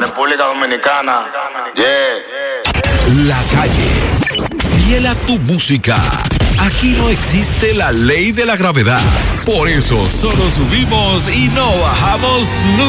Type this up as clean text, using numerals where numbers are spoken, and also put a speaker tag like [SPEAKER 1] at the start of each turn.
[SPEAKER 1] República Dominicana. Yeah.
[SPEAKER 2] La calle. Fiel a tu música. Aquí no existe la ley de la gravedad. Por eso solo subimos y no bajamos nunca.